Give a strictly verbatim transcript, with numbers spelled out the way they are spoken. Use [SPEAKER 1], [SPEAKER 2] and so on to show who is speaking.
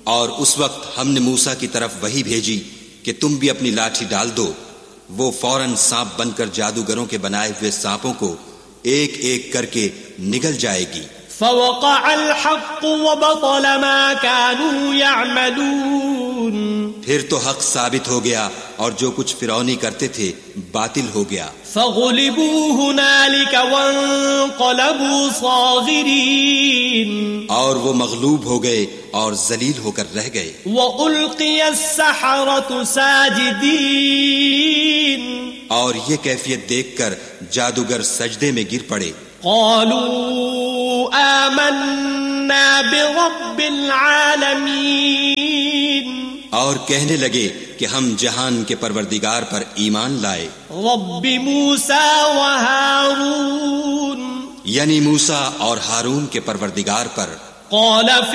[SPEAKER 1] और उस वक्त हमने मूसा की तरफ वही भेजी कि तुम भी अपनी लाठी डाल दो। वो फौरन सांप बनकर जादूगरों के बनाए हुए सांपों को एक एक करके निगल जाएगी।
[SPEAKER 2] फवक़अल हक़्क़ु वबतल मा कानू यअमलून,
[SPEAKER 1] फिर तो हक साबित हो गया और जो कुछ फिरौनी करते थे बातिल हो गया।
[SPEAKER 2] फग़ुलिबू हुनालिक वन्क़लबू साग़िरीन,
[SPEAKER 1] और वो मग़लूब हो गए और जलील होकर रह गए।
[SPEAKER 2] वउल्क़ियस्सहरतु साजिदीन,
[SPEAKER 1] और ये कैफियत देखकर जादूगर सजदे में गिर पड़े।
[SPEAKER 2] क़ालू आमन्ना बिरब्बिल आलमीन,
[SPEAKER 1] और कहने लगे कि हम जहान के परवरदिगार पर ईमान लाए।
[SPEAKER 2] रब्बि मूसा व हारून,
[SPEAKER 1] यानी मूसा और हारून के परवरदिगार पर।
[SPEAKER 2] क़ाल